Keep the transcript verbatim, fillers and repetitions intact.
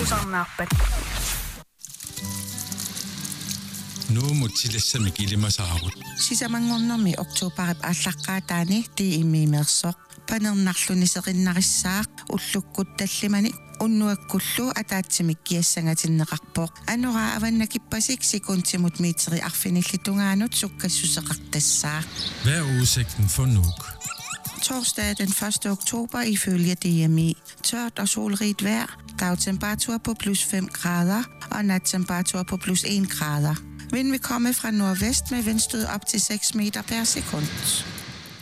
тусарнаарпат nuumutsilassa kilimasaagut sisamangornermi oktobarip ааллаққаатаани ти иммиимерсоқ панернарлунисеқиннарissаақ уллуккут таллимани уннуаккуллу атаатсимик киассангатиннеқарпоқ анура аваннакиппасик секундтимут митери арфиниллитунгаанут суккассусеқартассаа. Hvad er udsigten for Nuuk? Torsdag den første oktober ifølge D M I. Tørt og solrigt vejr, dagtemperatur på plus fem grader og nattemperatur på plus en grader. Vind vil komme fra nordvest med vindstød op til seks meter per sekund.